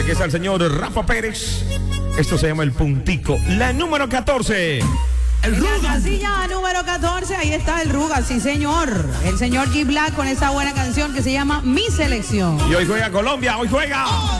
que es el señor Rafa Pérez. Esto se llama El Puntico. La número 14. En la casilla número 14, ahí está el Ruga, sí señor. El señor G Black con esa buena canción que se llama Mi Selección. Y hoy juega Colombia, hoy juega.